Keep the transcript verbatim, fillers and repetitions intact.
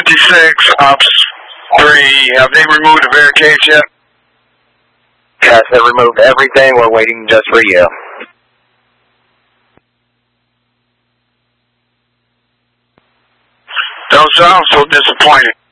fifty-six, Ops three, have they removed the barricades yet? Yes, they removed everything. We're waiting just for you. Don't sound so disappointed.